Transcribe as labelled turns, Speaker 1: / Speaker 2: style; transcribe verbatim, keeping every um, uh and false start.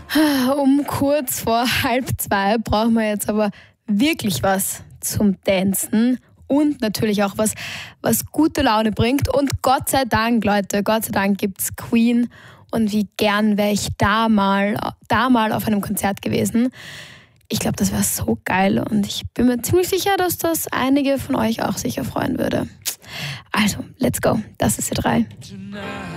Speaker 1: Um kurz vor halb zwei brauchen wir jetzt aber wirklich was zum Dancen und natürlich auch was, was gute Laune bringt. Und Gott sei Dank, Leute, Gott sei Dank gibt's Queen. Und wie gern wäre ich da mal, da mal auf einem Konzert gewesen. Ich glaube, das wäre so geil und ich bin mir ziemlich sicher, dass das einige von euch auch sicher freuen würde. Also, let's go. Das ist die drei.